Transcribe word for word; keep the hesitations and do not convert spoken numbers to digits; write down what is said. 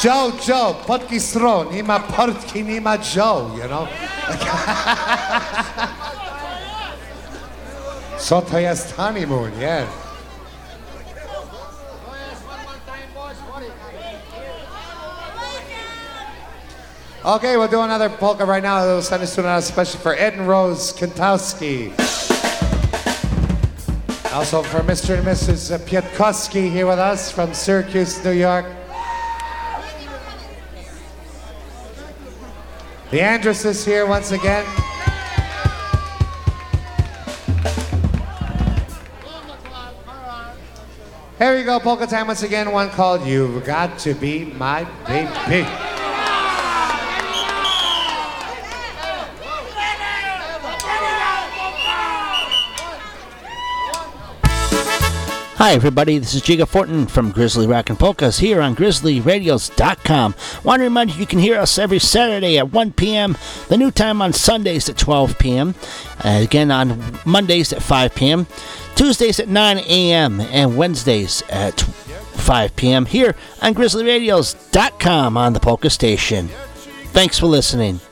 Joe, Joe, potki stro, nima portki, nima Joe, you know? Co to jest honeymoon, yeah. Okay, we'll do another polka right now. We'll send this one out especially for Ed and Rose Kentowski. Also for Mister and Missus Pietkowski here with us from Syracuse, New York. The Andress is here once again. Here we go, polka time once again. One called You've Got to Be My Baby. Hi everybody, this is Jiga Fortin from Grizzly Rockin' Polkas here on grizzly radios dot com. Want to remind you you can hear us every Saturday at one p.m., the new time on Sundays at twelve p.m., uh, again on Mondays at five p.m., Tuesdays at nine a.m., and Wednesdays at five p.m. here on grizzly radios dot com on the Polka Station. Thanks for listening.